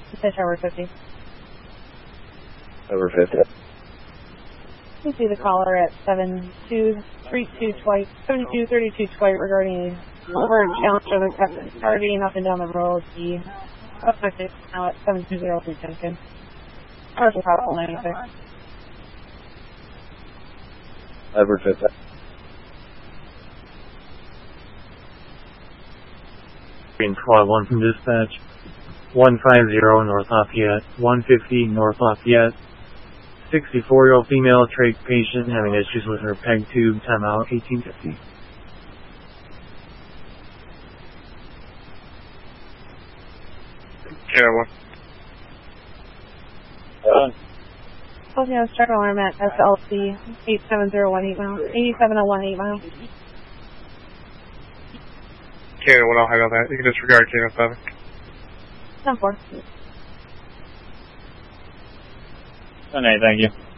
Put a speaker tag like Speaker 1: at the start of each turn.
Speaker 1: Fish over 50.
Speaker 2: Over 50.
Speaker 1: You see the caller at 7232 twice, 7232 twice regarding over challenge for the captain starting up and down the road. The up 56 now at 7203 Junction. Commercial Hospital 96.
Speaker 2: Over 50.
Speaker 3: Green Squad 1 from dispatch. 150 North Lafayette, 150 North Lafayette. 64-year-old female trach patient having issues with her PEG tube. Timeout 1850.
Speaker 4: Yeah,
Speaker 1: Okay, I was check alarm at SLC 87018 miles, 87018 miles.
Speaker 4: Canada 1, I'll hang on that. You can disregard Canada 7.
Speaker 1: 10-4.
Speaker 3: Okay, thank you.